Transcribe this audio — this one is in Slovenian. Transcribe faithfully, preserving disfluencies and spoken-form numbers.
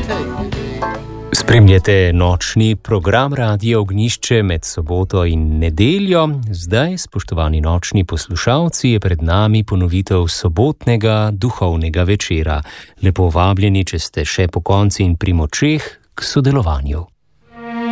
Spremljate nočni program Radia Ognjišče med soboto in nedeljo. Zdaj, spoštovani nočni poslušalci, je pred nami ponovitev sobotnega duhovnega večera. Lepo vabljeni, če ste še po konci in pri močeh, k sodelovanju.